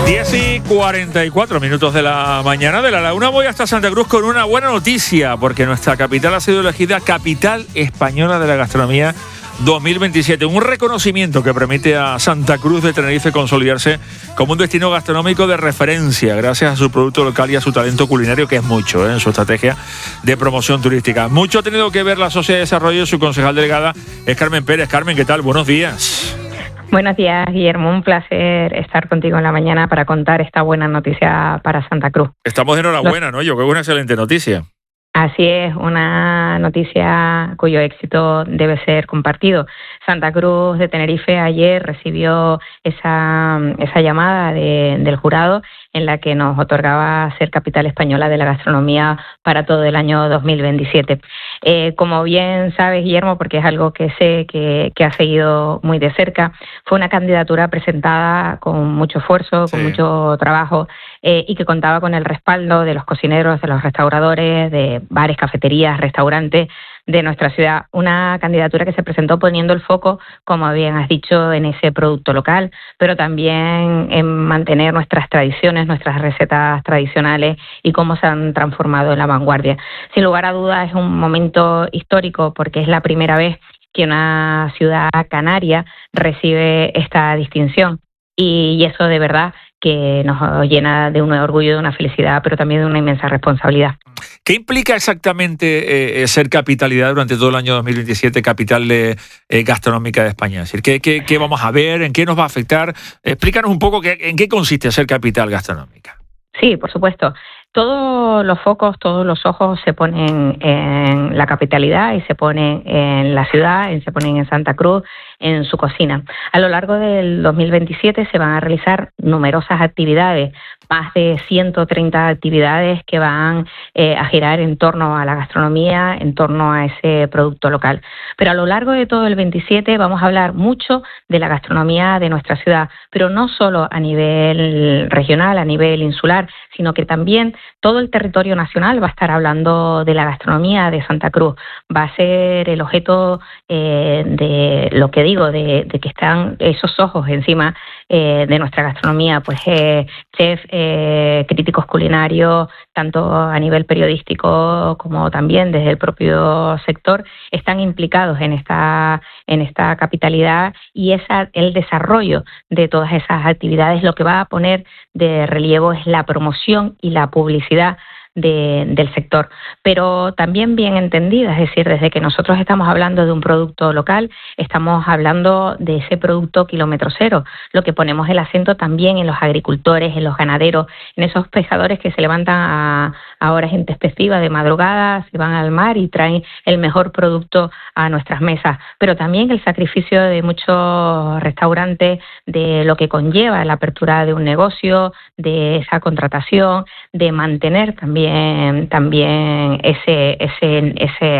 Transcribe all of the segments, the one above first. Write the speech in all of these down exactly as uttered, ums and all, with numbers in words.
diez y cuarenta y cuatro minutos de la mañana. De la Laguna voy hasta Santa Cruz con una buena noticia, porque nuestra capital ha sido elegida Capital Española de la Gastronomía dos mil veintisiete. Un reconocimiento que permite a Santa Cruz de Tenerife consolidarse como un destino gastronómico de referencia, gracias a su producto local y a su talento culinario, que es mucho, ¿eh? en su estrategia de promoción turística. Mucho ha tenido que ver la Sociedad de Desarrollo. Su concejal delegada es Carmen Pérez. Carmen, ¿qué tal? Buenos días. Buenos días, Guillermo. Un placer estar contigo en la mañana para contar esta buena noticia para Santa Cruz. Estamos de enhorabuena, ¿no? Yo creo que es una excelente noticia. Así es, una noticia cuyo éxito debe ser compartido. Santa Cruz de Tenerife ayer recibió esa, esa llamada de, del jurado en la que nos otorgaba ser capital española de la gastronomía para todo el año dos mil veintisiete. Eh, como bien sabes, Guillermo, porque es algo que sé que, que ha seguido muy de cerca, fue una candidatura presentada con mucho esfuerzo, con sí. mucho trabajo, eh, y que contaba con el respaldo de los cocineros, de los restauradores, de bares, cafeterías, restaurantes de nuestra ciudad. Una candidatura que se presentó poniendo el foco, como bien has dicho, en ese producto local, pero también en mantener nuestras tradiciones, nuestras recetas tradicionales y cómo se han transformado en la vanguardia. Sin lugar a dudas es un momento histórico, porque es la primera vez que una ciudad canaria recibe esta distinción, y eso de verdad que nos llena de un orgullo, de una felicidad, pero también de una inmensa responsabilidad. ¿Qué implica exactamente eh, ser capitalidad durante todo el año dos mil veintisiete, capital eh, gastronómica de España? Es decir, ¿qué, qué, ¿qué vamos a ver? ¿En qué nos va a afectar? Explícanos un poco qué, en qué consiste ser capital gastronómica. Sí, por supuesto. Todos los focos, todos los ojos se ponen en la capitalidad y se ponen en la ciudad, y se ponen en Santa Cruz, en su cocina. A lo largo del dos mil veintisiete se van a realizar numerosas actividades, más de ciento treinta actividades que van eh, a girar en torno a la gastronomía, en torno a ese producto local. Pero a lo largo de todo el veintisiete vamos a hablar mucho de la gastronomía de nuestra ciudad, pero no solo a nivel regional, a nivel insular, sino que también todo el territorio nacional va a estar hablando de la gastronomía de Santa Cruz. Va a ser el objeto eh, de lo que digo, de, de que están esos ojos encima eh, de nuestra gastronomía, pues eh, chefs, eh, críticos culinarios, tanto a nivel periodístico como también desde el propio sector, están implicados en esta, en esta capitalidad, y esa, el desarrollo de todas esas actividades lo que va a poner de relieve es la promoción y la publicidad De, del sector, pero también bien entendida, es decir, desde que nosotros estamos hablando de un producto local, estamos hablando de ese producto kilómetro cero, lo que ponemos el acento también en los agricultores, en los ganaderos, en esos pescadores que se levantan a, a horas intempestivas de madrugada, se van al mar y traen el mejor producto a nuestras mesas, pero también el sacrificio de muchos restaurantes, de lo que conlleva la apertura de un negocio, de esa contratación, de mantener también también ese, ese,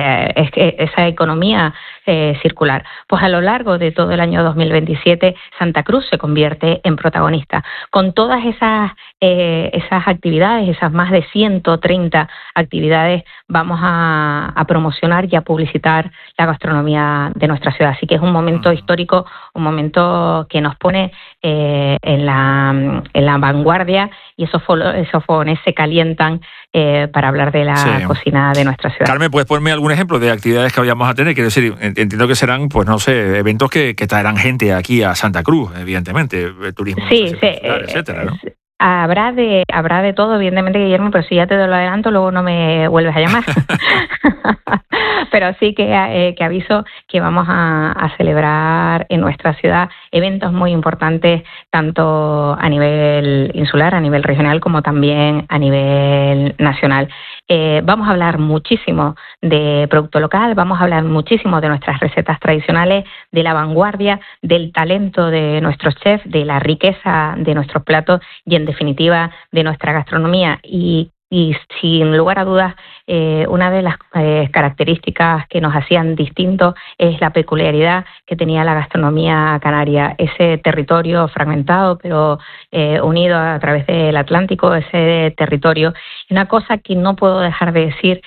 ese, esa economía eh, circular. Pues a lo largo de todo el año dos mil veintisiete, Santa Cruz se convierte en protagonista. Con todas esas, eh, esas actividades, esas más de ciento treinta actividades, vamos a, a promocionar y a publicitar la gastronomía de nuestra ciudad. Así que es un momento histórico, un momento que nos pone eh, en, la, en la vanguardia, y esos, esos fogones se calientan Eh, para hablar de la sí. cocina de nuestra ciudad. Carmen, ¿puedes ponerme algún ejemplo de actividades que vayamos a tener? Quiero decir, entiendo que serán, pues no sé, eventos que, que traerán gente aquí a Santa Cruz, evidentemente, turismo, sí, sí, etcétera, ¿no? Habrá de, habrá de todo, evidentemente, Guillermo, pero si ya te lo adelanto, luego no me vuelves a llamar. Pero sí que, eh, que aviso que vamos a, a celebrar en nuestra ciudad eventos muy importantes, tanto a nivel insular, a nivel regional, como también a nivel nacional. Eh, vamos a hablar muchísimo de producto local, vamos a hablar muchísimo de nuestras recetas tradicionales, de la vanguardia, del talento de nuestros chefs, de la riqueza de nuestros platos y, en definitiva, de nuestra gastronomía. Y Y sin lugar a dudas, eh, una de las eh, características que nos hacían distintos es la peculiaridad que tenía la gastronomía canaria, ese territorio fragmentado pero eh, unido a través del Atlántico, ese territorio. Una cosa que no puedo dejar de decir